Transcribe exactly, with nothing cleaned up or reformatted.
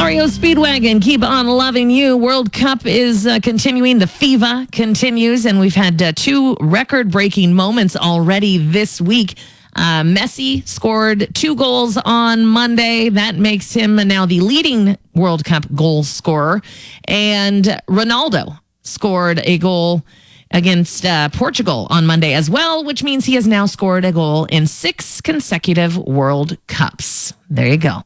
R E O Speedwagon, keep on loving you. World Cup is uh, continuing. The FIFA continues, and we've had uh, two record-breaking moments already this week. Uh, Messi scored two goals on Monday. That makes him now the leading World Cup goal scorer. And Ronaldo scored a goal against uh, Portugal on Monday as well, which means he has now scored a goal in six consecutive World Cups. There you go.